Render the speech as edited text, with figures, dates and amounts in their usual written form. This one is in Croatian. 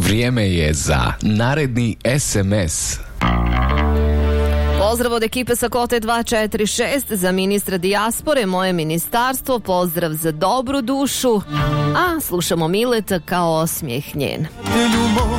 Vrijeme je za naredni SMS. Pozdrav od ekipe sa Kote 246 za ministra dijaspore, moje ministarstvo, pozdrav za dobru dušu, a slušamo Mileta kao osmijeh njen.